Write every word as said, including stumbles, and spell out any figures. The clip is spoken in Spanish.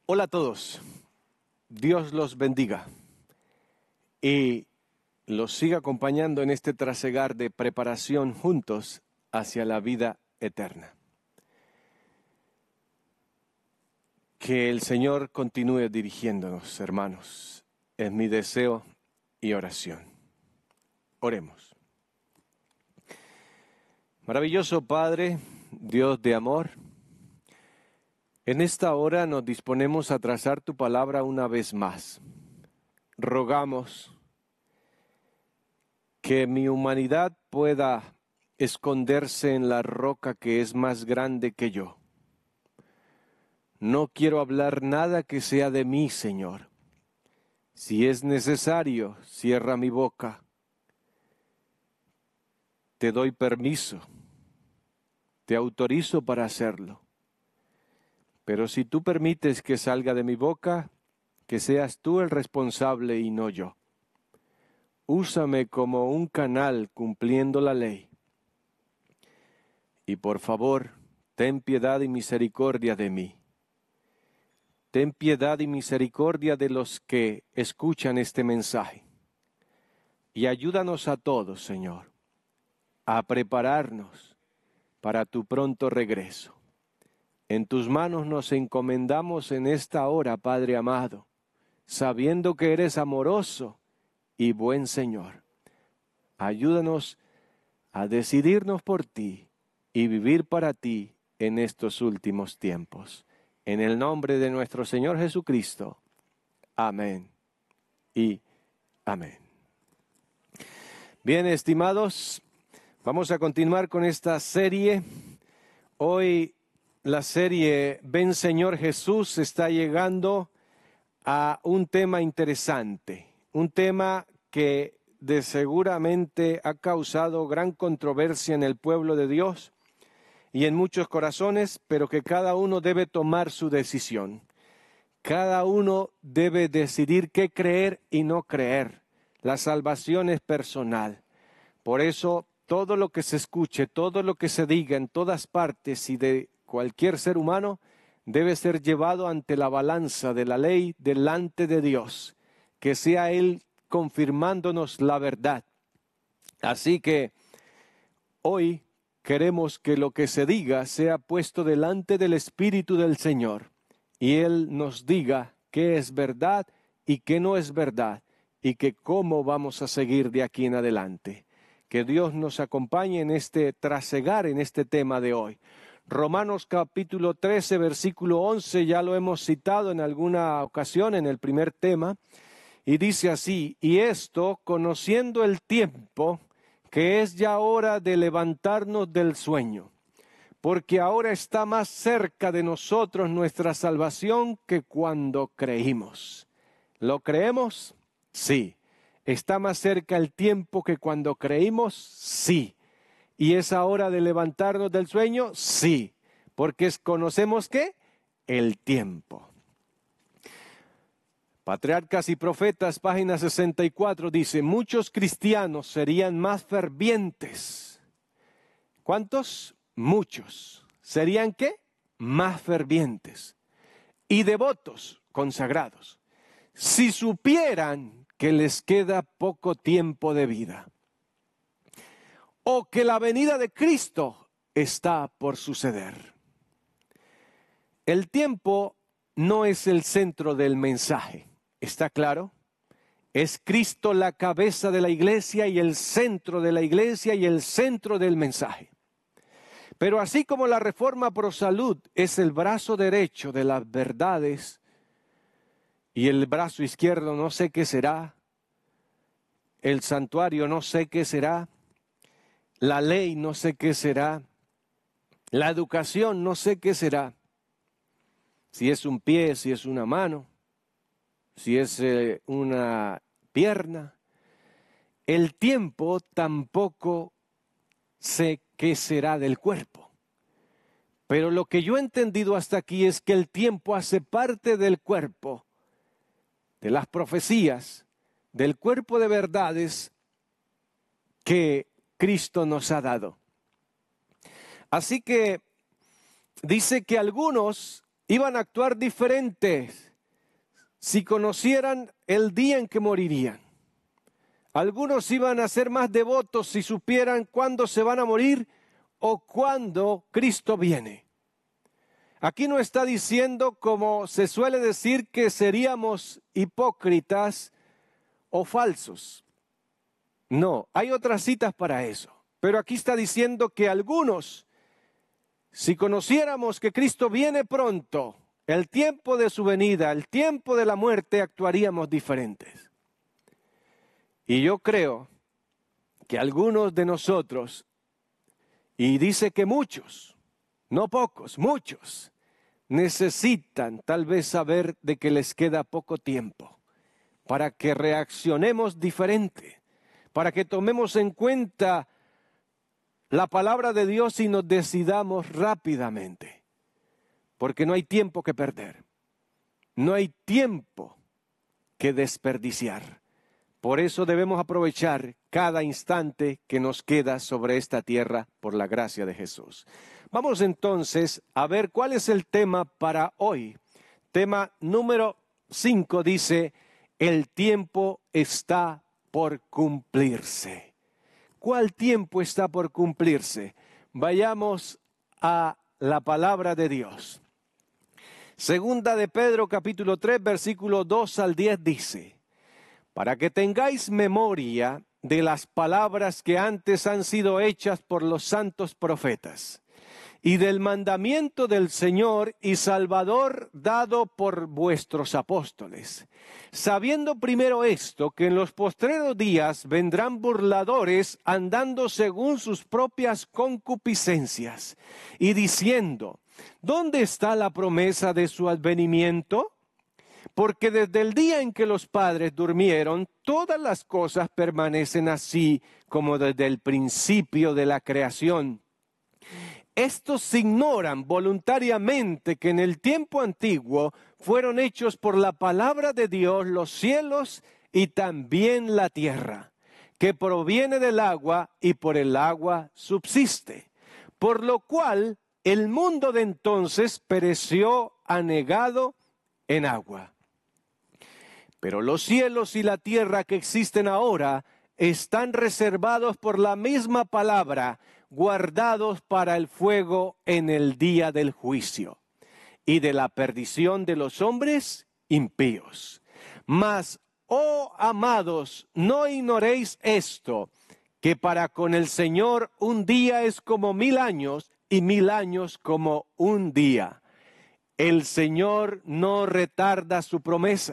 Hola a todos, Dios los bendiga y los siga acompañando en este trasegar de preparación juntos hacia la vida eterna. Que el Señor continúe dirigiéndonos, hermanos, es mi deseo y oración. Oremos. Maravilloso Padre, Dios de amor, en esta hora nos disponemos a trazar tu palabra una vez más. Rogamos que mi humanidad pueda esconderse en la roca que es más grande que yo. No quiero hablar nada que sea de mí, Señor. Si es necesario, cierra mi boca. Te doy permiso, te autorizo para hacerlo. Pero si tú permites que salga de mi boca, que seas tú el responsable y no yo. Úsame como un canal cumpliendo la ley. Y por favor, ten piedad y misericordia de mí. Ten piedad y misericordia de los que escuchan este mensaje. Y ayúdanos a todos, Señor, a prepararnos para tu pronto regreso. En tus manos nos encomendamos en esta hora, Padre amado, sabiendo que eres amoroso y buen Señor. Ayúdanos a decidirnos por ti y vivir para ti en estos últimos tiempos. En el nombre de nuestro Señor Jesucristo. Amén y amén. Bien, estimados, vamos a continuar con esta serie. Hoy la serie Ven Señor Jesús está llegando a un tema interesante, un tema que de seguramente ha causado gran controversia en el pueblo de Dios y en muchos corazones, pero que cada uno debe tomar su decisión. Cada uno debe decidir qué creer y no creer. La salvación es personal. Por eso, todo lo que se escuche, todo lo que se diga en todas partes y de cualquier ser humano debe ser llevado ante la balanza de la ley delante de Dios, que sea Él confirmándonos la verdad. Así que hoy queremos que lo que se diga sea puesto delante del Espíritu del Señor y Él nos diga qué es verdad y qué no es verdad y que cómo vamos a seguir de aquí en adelante. Que Dios nos acompañe en este trasegar, en este tema de hoy. Romanos capítulo trece, versículo once, ya lo hemos citado en alguna ocasión en el primer tema, y dice así: y esto, conociendo el tiempo, que es ya hora de levantarnos del sueño, porque ahora está más cerca de nosotros nuestra salvación que cuando creímos. ¿Lo creemos? Sí. ¿Está más cerca el tiempo que cuando creímos? Sí. ¿Y es hora de levantarnos del sueño? Sí, porque conocemos ¿qué? El tiempo. Patriarcas y Profetas, página sesenta y cuatro, dice: muchos cristianos serían más fervientes. ¿Cuántos? Muchos. ¿Serían qué? Más fervientes. Y devotos, consagrados, si supieran que les queda poco tiempo de vida, o que la venida de Cristo está por suceder. El tiempo no es el centro del mensaje, ¿está claro? Es Cristo la cabeza de la iglesia y el centro de la iglesia y el centro del mensaje. Pero así como la Reforma Pro Salud es el brazo derecho de las verdades y el brazo izquierdo no sé qué será, el santuario no sé qué será, la ley no sé qué será, la educación no sé qué será, si es un pie, si es una mano, si es eh, una pierna. El tiempo tampoco sé qué será del cuerpo. Pero lo que yo he entendido hasta aquí es que el tiempo hace parte del cuerpo, de las profecías, del cuerpo de verdades que Cristo nos ha dado. Así que dice que algunos iban a actuar diferentes si conocieran el día en que morirían. Algunos iban a ser más devotos si supieran cuándo se van a morir o cuándo Cristo viene. Aquí no está diciendo, como se suele decir, que seríamos hipócritas o falsos. No, hay otras citas para eso. Pero aquí está diciendo que algunos, si conociéramos que Cristo viene pronto, el tiempo de su venida, el tiempo de la muerte, actuaríamos diferentes. Y yo creo que algunos de nosotros, y dice que muchos, no pocos, muchos, necesitan tal vez saber de que les queda poco tiempo para que reaccionemos diferente, para que tomemos en cuenta la palabra de Dios y nos decidamos rápidamente, porque no hay tiempo que perder, no hay tiempo que desperdiciar. Por eso debemos aprovechar cada instante que nos queda sobre esta tierra por la gracia de Jesús. Vamos entonces a ver cuál es el tema para hoy. Tema número cinco dice, el tiempo está por cumplirse. ¿Cuál tiempo está por cumplirse? Vayamos a la palabra de Dios. Segunda de Pedro capítulo tres versículo dos al diez dice, para que tengáis memoria de las palabras que antes han sido hechas por los santos profetas, y del mandamiento del Señor y Salvador dado por vuestros apóstoles, sabiendo primero esto, que en los postreros días vendrán burladores andando según sus propias concupiscencias, y diciendo, ¿dónde está la promesa de su advenimiento? Porque desde el día en que los padres durmieron, todas las cosas permanecen así como desde el principio de la creación. Estos ignoran voluntariamente que en el tiempo antiguo fueron hechos por la palabra de Dios los cielos y también la tierra, que proviene del agua y por el agua subsiste, por lo cual el mundo de entonces pereció anegado en agua. Pero los cielos y la tierra que existen ahora están reservados por la misma palabra, guardados para el fuego en el día del juicio y de la perdición de los hombres impíos. Mas, oh amados, no ignoréis esto, que para con el Señor un día es como mil años y mil años como un día. El Señor no retarda su promesa,